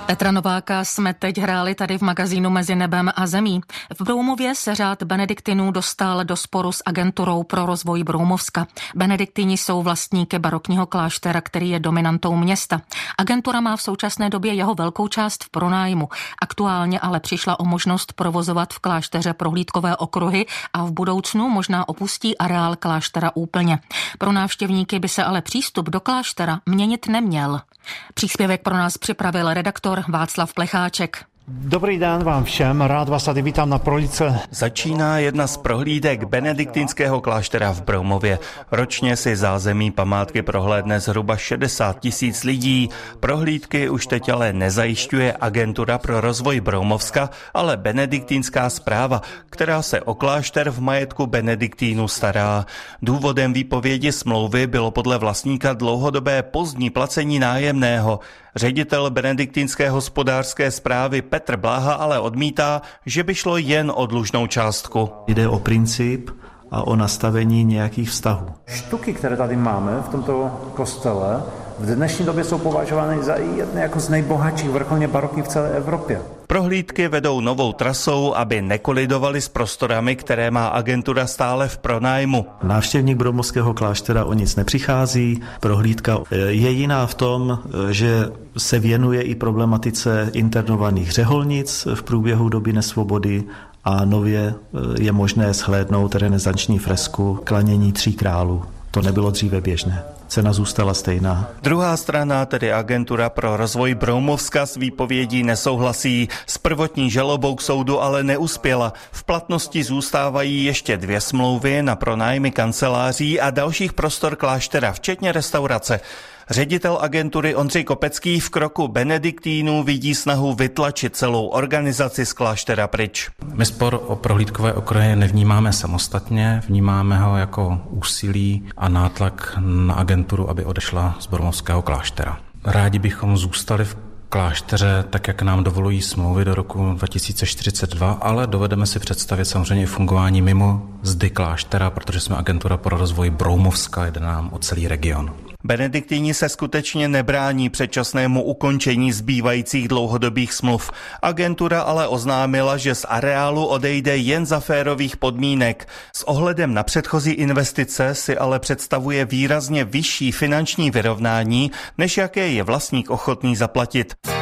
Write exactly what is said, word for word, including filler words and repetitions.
Petra Nováka jsme teď hráli tady v magazínu Mezi nebem a zemí. V Broumově se řád benediktinů dostal do sporu s agenturou pro rozvoj Broumovska. Benediktini jsou vlastníky barokního kláštera, který je dominantou města. Agentura má v současné době jeho velkou část v pronájmu. Aktuálně ale přišla o možnost provozovat v klášteře prohlídkové okruhy a v budoucnu možná opustí areál kláštera úplně. Pro návštěvníky by se ale přístup do kláštera měnit neměl. Příspěvek pro nás připravil redaktor Václav Plecháček. Dobrý den vám všem, rád vás tady vítám na prohlídce. Začíná jedna z prohlídek benediktinského kláštera v Broumově. Ročně si zázemí památky prohlédne zhruba šedesát tisíc lidí. Prohlídky už teď ale nezajišťuje agentura pro rozvoj Broumovska, ale benediktinská správa, která se o klášter v majetku benediktínů stará. Důvodem výpovědi smlouvy bylo podle vlastníka dlouhodobé pozdní placení nájemného. Ředitel benediktinské hospodářské správy Petr Bláha ale odmítá, že by šlo jen o dlužnou částku. Jde o princip a o nastavení nějakých vztahů. Štuky, které tady máme v tomto kostele, v dnešní době jsou považovány za jedny jako z nejbohatších vrcholně barokních v celé Evropě. Prohlídky vedou novou trasou, aby nekolidovaly s prostorami, které má agentura stále v pronájmu. Návštěvník Broumovského kláštera o nic nepřichází. Prohlídka je jiná v tom, že se věnuje i problematice internovaných řeholnic v průběhu doby nesvobody a nově je možné shlédnout renesanční fresku Klanění tří králů. To nebylo dříve běžné. Cena zůstala stejná. Druhá strana, tedy agentura pro rozvoj Broumovska, s výpovědí nesouhlasí. S prvotní žalobou k soudu ale neuspěla. V platnosti zůstávají ještě dvě smlouvy na pronájmy kanceláří a dalších prostor kláštera, včetně restaurace. Ředitel agentury Ondřej Kopecký v kroku benediktínů vidí snahu vytlačit celou organizaci z kláštera pryč. My spor o prohlídkové okruhy nevnímáme samostatně, vnímáme ho jako úsilí a nátlak na agenturu, aby odešla z Broumovského kláštera. Rádi bychom zůstali v klášteře, tak jak nám dovolují smlouvy do roku dva tisíce čtyřicet dva, ale dovedeme si představit samozřejmě fungování mimo zdy kláštera, protože jsme agentura pro rozvoj Broumovska, jde nám o celý region. Benediktini se skutečně nebrání předčasnému ukončení zbývajících dlouhodobých smluv. Agentura ale oznámila, že z areálu odejde jen za férových podmínek. S ohledem na předchozí investice si ale představuje výrazně vyšší finanční vyrovnání, než jaké je vlastník ochotný zaplatit.